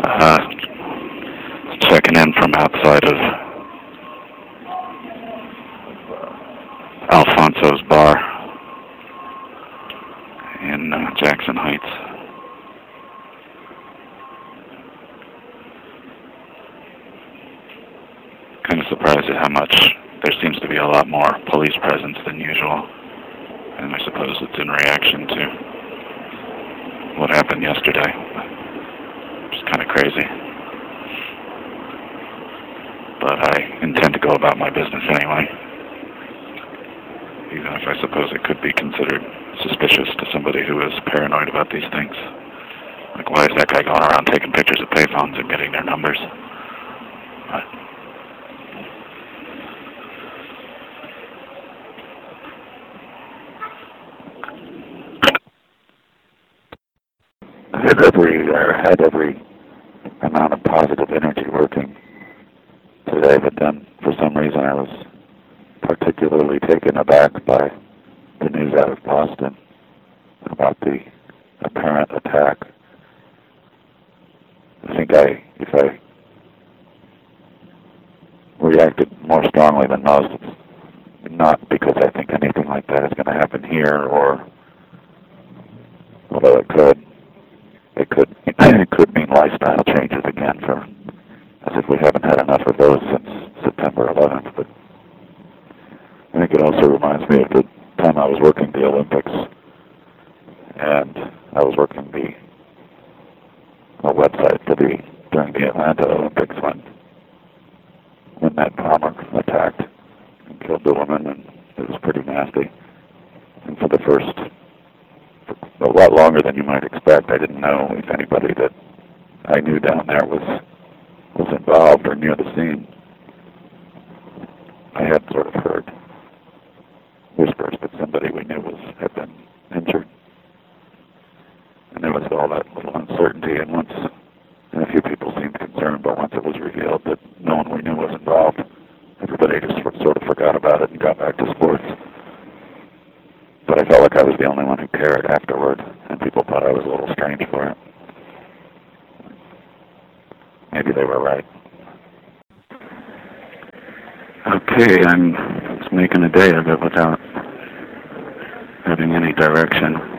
Checking in from outside of Alfonso's bar in Jackson Heights. Kind of surprised at how much there seems to be a lot more police presence than usual, and I suppose it's in reaction to what happened yesterday. It's kind of crazy. But I intend to go about my business anyway, even if I suppose it could be considered suspicious to somebody who is paranoid about these things. Like, why is that guy going around taking pictures of payphones and getting their numbers? But I had every amount of positive energy working today, but then for some reason I was particularly taken aback by the news out of Boston about the apparent attack. I think if I reacted more strongly than most, it's not because I think anything like that is going to happen here, or although it could mean lifestyle changes again, as if we haven't had enough of those since September 11th. But I think it also reminds me of the time I was working the Olympics, and I was working a website during the Atlanta Olympics when that bomber attacked and killed the woman, and it was pretty nasty. And for a lot longer than you might expect, I didn't know if anybody that I knew down there was involved or near the scene. I had sort of heard whispers that somebody we knew had been injured. And there was all that little uncertainty, and a few people seemed concerned, but once it was revealed that no one we knew was involved, everybody just sort of forgot about it and got back to sports. But I felt like I was the only one who cared afterward, and people thought I was a little strange for it. Maybe they were right. Okay, I'm just making a day of it without having any direction.